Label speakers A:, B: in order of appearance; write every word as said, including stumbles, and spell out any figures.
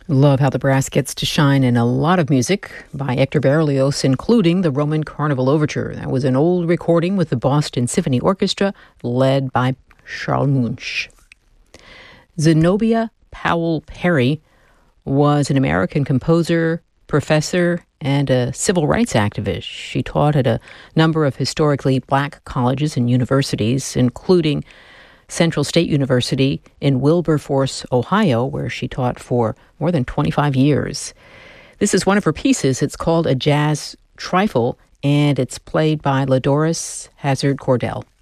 A: Love how the brass gets to shine in a lot of music by Hector Berlioz, including the Roman Carnival Overture. That was an old recording with the Boston Symphony Orchestra, led by Charles Munch. Zenobia Powell Perry was an American composer, professor, and a civil rights activist. She taught at a number of historically black colleges and universities, including Central State University in Wilberforce, Ohio, where she taught for more than twenty-five years. This is one of her pieces. It's called A Jazz Trifle, and it's played by Ladoris Hazard Cordell.